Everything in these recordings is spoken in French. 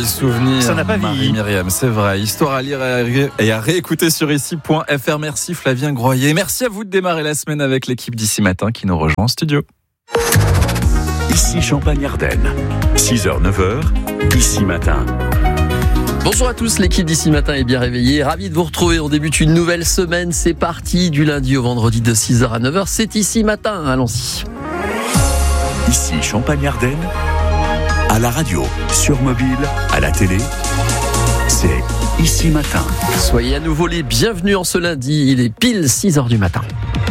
souvenirs. Ça n'a pas vieilli. Marie-Myriam, c'est vrai. Histoire à lire et à réécouter sur ici.fr. Merci Flavien Groyer. Merci à vous de démarrer la semaine avec l'équipe d'Ici Matin qui nous rejoint en studio. Ici Champagne-Ardenne, 6h, 9h, Ici Matin. Bonjour à tous, l'équipe d'Ici Matin est bien réveillée. Ravi de vous retrouver. On débute une nouvelle semaine. C'est parti du lundi au vendredi de 6h à 9h. C'est Ici Matin. Allons-y. Ici Champagne-Ardenne, à la radio, sur mobile, à la télé. C'est Ici Matin. Soyez à nouveau les bienvenus en ce lundi. Il est pile 6h du matin.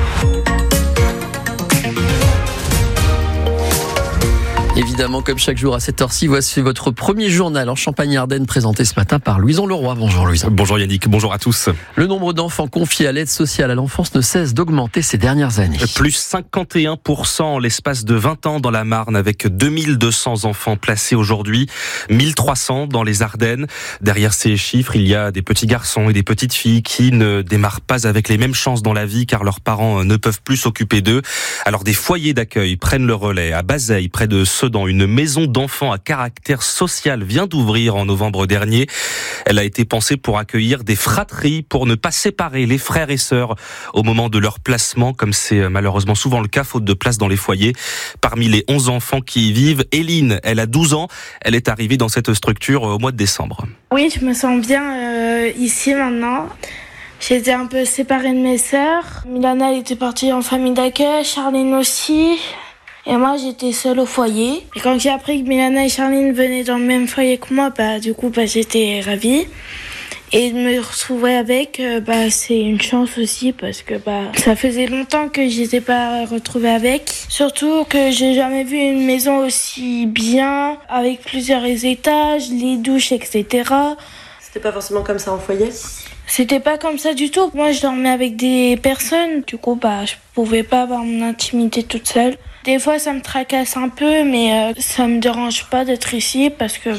Évidemment, comme chaque jour à cette heure-ci, voici votre premier journal en Champagne-Ardenne présenté ce matin par Louison Leroy. Bonjour Louison. Bonjour Yannick, bonjour à tous. Le nombre d'enfants confiés à l'aide sociale à l'enfance ne cesse d'augmenter ces dernières années. Plus 51% en l'espace de 20 ans dans la Marne, avec 2200 enfants placés aujourd'hui, 1300 dans les Ardennes. Derrière ces chiffres, il y a des petits garçons et des petites filles qui ne démarrent pas avec les mêmes chances dans la vie car leurs parents ne peuvent plus s'occuper d'eux. Alors des foyers d'accueil prennent le relais. À Bazeilles, près de Sedan, une maison d'enfants à caractère social vient d'ouvrir en novembre dernier. Elle a été pensée pour accueillir des fratries, pour ne pas séparer les frères et sœurs au moment de leur placement, comme c'est malheureusement souvent le cas, faute de place dans les foyers. Parmi les 11 enfants qui y vivent, Eline, elle a 12 ans. Elle est arrivée dans cette structure au mois de décembre. Oui, je me sens bien ici maintenant. J'étais un peu séparée de mes sœurs. Milana, elle était partie en famille d'accueil, Charline aussi. Et moi, j'étais seule au foyer. Et quand j'ai appris que Milana et Charline venaient dans le même foyer que moi, j'étais ravie. Et de me retrouver avec, c'est une chance aussi parce que ça faisait longtemps que je n'étais pas retrouvée avec. Surtout que j'ai jamais vu une maison aussi bien, avec plusieurs étages, les douches, etc. C'était pas forcément comme ça en foyer ? C'était pas comme ça du tout. Moi, je dormais avec des personnes. Du coup, je pouvais pas avoir mon intimité toute seule. Des fois, ça me tracasse un peu, mais ça me dérange pas d'être ici parce que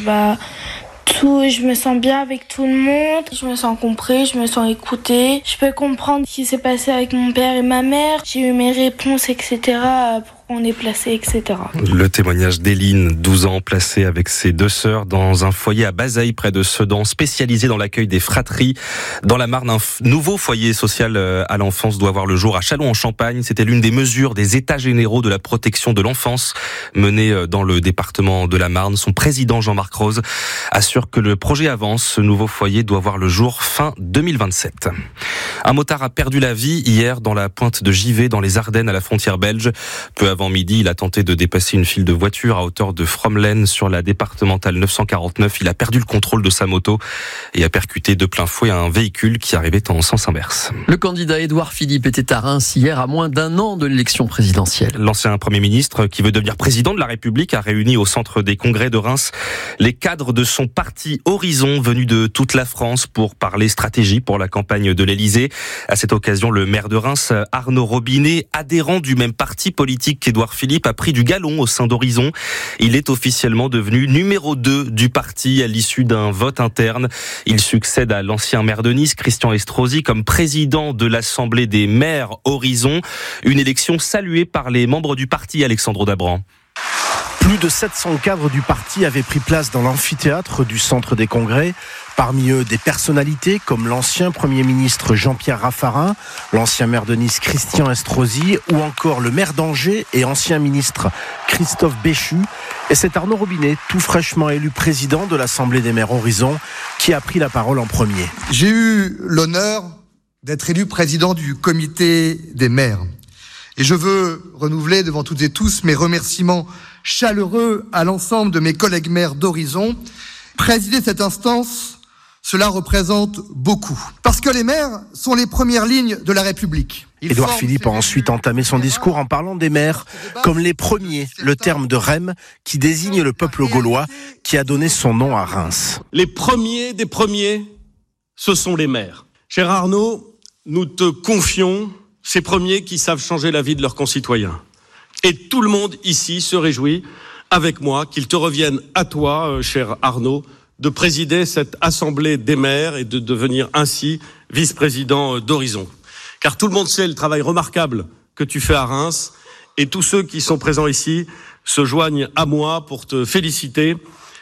je me sens bien avec tout le monde. Je me sens compris, je me sens écoutée. Je peux comprendre ce qui s'est passé avec mon père et ma mère. J'ai eu mes réponses, etc. On est placé, etc. Le témoignage d'Eline, 12 ans, placée avec ses deux sœurs dans un foyer à Bazeilles, près de Sedan, spécialisé dans l'accueil des fratries. Dans la Marne, un nouveau foyer social à l'enfance doit voir le jour à Châlons-en-Champagne. C'était l'une des mesures des états généraux de la protection de l'enfance menée dans le département de la Marne. Son président, Jean-Marc Rose, assure que le projet avance. Ce nouveau foyer doit voir le jour fin 2027. Un motard a perdu la vie hier dans la pointe de Givet, dans les Ardennes, à la frontière belge. Peu avant midi, il a tenté de dépasser une file de voitures à hauteur de Fromelen sur la départementale 949. Il a perdu le contrôle de sa moto et a percuté de plein fouet un véhicule qui arrivait en sens inverse. Le candidat Édouard Philippe était à Reims hier, à moins d'un an de l'élection présidentielle. L'ancien Premier ministre, qui veut devenir président de la République, a réuni au centre des congrès de Reims les cadres de son parti Horizon, venus de toute la France pour parler stratégie pour la campagne de l'Élysée. À cette occasion, le maire de Reims, Arnaud Robinet, adhérent du même parti politique qu'Édouard Philippe, a pris du galon au sein d'Horizon. Il est officiellement devenu numéro 2 du parti à l'issue d'un vote interne. Il succède à l'ancien maire de Nice, Christian Estrosi, comme président de l'Assemblée des maires Horizon. Une élection saluée par les membres du parti, Alexandre Dabran. Plus de 700 cadres du parti avaient pris place dans l'amphithéâtre du centre des congrès. Parmi eux, des personnalités comme l'ancien Premier ministre Jean-Pierre Raffarin, l'ancien maire de Nice Christian Estrosi ou encore le maire d'Angers et ancien ministre Christophe Béchu. Et c'est Arnaud Robinet, tout fraîchement élu président de l'Assemblée des maires Horizon, qui a pris la parole en premier. J'ai eu l'honneur d'être élu président du comité des maires. Et je veux renouveler devant toutes et tous mes remerciements chaleureux à l'ensemble de mes collègues maires d'Horizon. Présider cette instance, cela représente beaucoup. Parce que les maires sont les premières lignes de la République. Édouard Philippe a ensuite entamé son discours en parlant des maires comme les premiers, le terme de REM qui désigne le peuple gaulois qui a donné son nom à Reims. Les premiers des premiers, ce sont les maires. Cher Arnaud, nous te confions ces premiers qui savent changer la vie de leurs concitoyens. Et tout le monde ici se réjouit avec moi qu'il te revienne à toi, cher Arnaud, de présider cette assemblée des maires et de devenir ainsi vice-président d'Horizon. Car tout le monde sait le travail remarquable que tu fais à Reims et tous ceux qui sont présents ici se joignent à moi pour te féliciter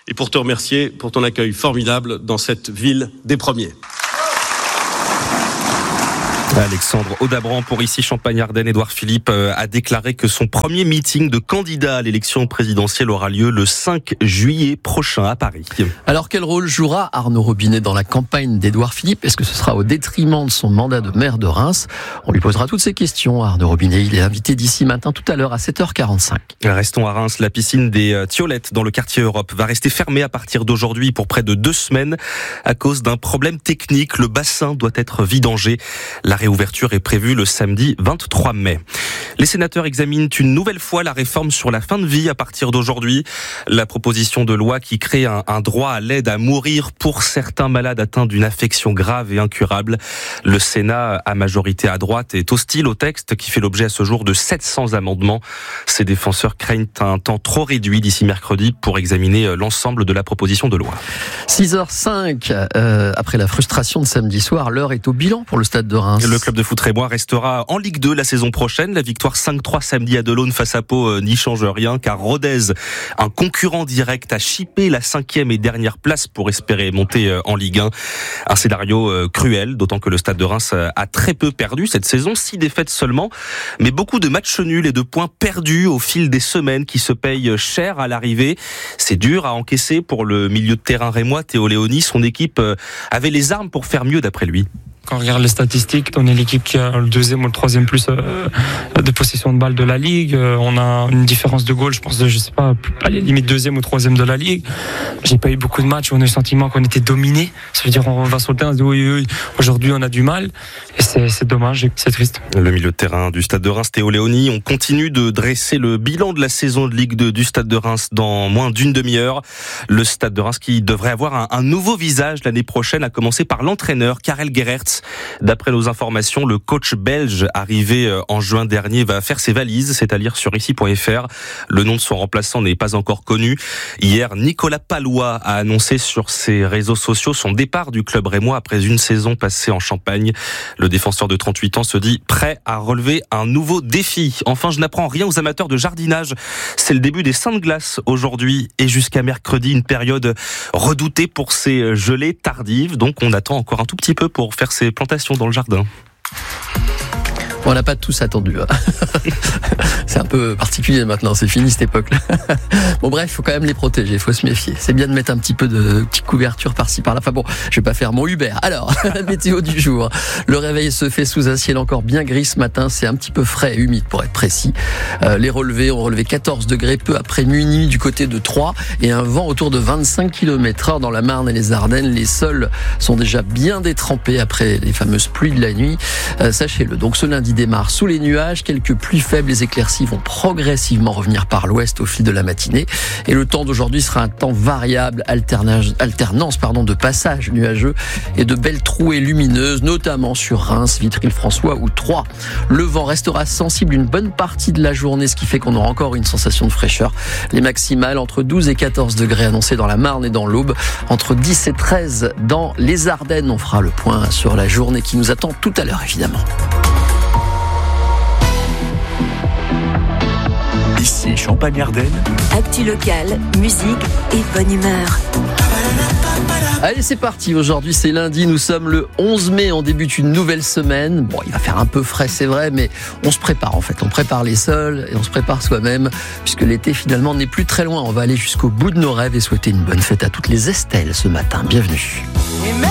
et pour te remercier pour ton accueil formidable dans cette ville des premiers. Alexandre Audabran pour ici Champagne-Ardenne. Édouard Philippe a déclaré que son premier meeting de candidat à l'élection présidentielle aura lieu le 5 juillet prochain à Paris. Alors quel rôle jouera Arnaud Robinet dans la campagne d'Édouard Philippe ? Est-ce que ce sera au détriment de son mandat de maire de Reims ? On lui posera toutes ces questions à Arnaud Robinet. Il est invité d'ici matin tout à l'heure à 7h45. Restons à Reims. La piscine des Thiolettes dans le quartier Europe va rester fermée à partir d'aujourd'hui pour près de 2 semaines à cause d'un problème technique. Le bassin doit être vidangé. La réouverture est prévue le samedi 23 mai. Les sénateurs examinent une nouvelle fois la réforme sur la fin de vie à partir d'aujourd'hui. La proposition de loi qui crée un droit à l'aide à mourir pour certains malades atteints d'une affection grave et incurable. Le Sénat, à majorité à droite, est hostile au texte qui fait l'objet à ce jour de 700 amendements. Ses défenseurs craignent un temps trop réduit d'ici mercredi pour examiner l'ensemble de la proposition de loi. 6h05, après la frustration de samedi soir, l'heure est au bilan pour le Stade de Reims. Le club de foot rémois restera en Ligue 2 la saison prochaine. La victoire 5-3 samedi à Delaune face à Pau n'y change rien car Rodez, un concurrent direct, a chippé la 5e et dernière place pour espérer monter en Ligue 1. Un scénario cruel, d'autant que le Stade de Reims a très peu perdu cette saison, 6 défaites seulement, mais beaucoup de matchs nuls et de points perdus au fil des semaines qui se payent cher à l'arrivée. C'est dur à encaisser pour le milieu de terrain rémois, Théo Léoni. Son équipe avait les armes pour faire mieux d'après lui. Quand on regarde les statistiques, on est l'équipe qui a le 2e ou le 3e plus de possession de balles de la Ligue. On a une différence de goal, je pense, je sais pas, à la limite 2e ou 3e de la Ligue. J'ai pas eu beaucoup de matchs où on a eu le sentiment qu'on était dominé. Ça veut dire on va sur le terrain, on se dit oui, aujourd'hui on a du mal. Et c'est dommage, et c'est triste. Le milieu de terrain du Stade de Reims, Théo Léoni. On continue de dresser le bilan de la saison de Ligue 2 du Stade de Reims dans moins d'une demi-heure. Le Stade de Reims qui devrait avoir un nouveau visage l'année prochaine, à commencer par l'entraîneur Karel Gerrits. D'après nos informations, le coach belge arrivé en juin dernier va faire ses valises, c'est à lire sur ici.fr. Le nom de son remplaçant n'est pas encore connu. Hier, Nicolas Palois a annoncé sur ses réseaux sociaux son départ du club rémois après une saison passée en Champagne. Le défenseur de 38 ans se dit prêt à relever un nouveau défi. Enfin, je n'apprends rien aux amateurs de jardinage. C'est le début des Saintes Glaces aujourd'hui et jusqu'à mercredi, une période redoutée pour ces gelées tardives. Donc on attend encore un tout petit peu pour faire ses plantations dans le jardin. On n'a pas tous attendu. C'est un peu particulier maintenant, c'est fini cette époque-là. Bon bref, il faut quand même les protéger, il faut se méfier. C'est bien de mettre un petit peu de petite couverture par-ci par-là. Enfin bon, je vais pas faire mon Uber. Alors, la météo du jour. Le réveil se fait sous un ciel encore bien gris ce matin. C'est un petit peu frais et humide pour être précis. Les relevés ont relevé 14 degrés peu après minuit du côté de Troyes et un vent autour de 25 km/h dans la Marne et les Ardennes. Les sols sont déjà bien détrempés après les fameuses pluies de la nuit. Sachez-le. Donc ce lundi démarre sous les nuages, quelques pluies faibles, les éclaircies vont progressivement revenir par l'ouest au fil de la matinée et le temps d'aujourd'hui sera un temps variable, alternance de passages nuageux et de belles trouées lumineuses, notamment sur Reims, Vitry-le-François ou Troyes. Le vent restera sensible une bonne partie de la journée, ce qui fait qu'on aura encore une sensation de fraîcheur. Les maximales entre 12 et 14 degrés annoncés dans la Marne et dans l'Aube, entre 10 et 13 dans les Ardennes. On fera le point sur la journée qui nous attend tout à l'heure évidemment. Ici Champagne-Ardenne. Actu locale, musique et bonne humeur. Allez, c'est parti. Aujourd'hui, c'est lundi. Nous sommes le 11 mai. On débute une nouvelle semaine. Bon, il va faire un peu frais, c'est vrai, mais on se prépare en fait. On prépare les sols et on se prépare soi-même puisque l'été finalement n'est plus très loin. On va aller jusqu'au bout de nos rêves et souhaiter une bonne fête à toutes les Estelles ce matin. Bienvenue.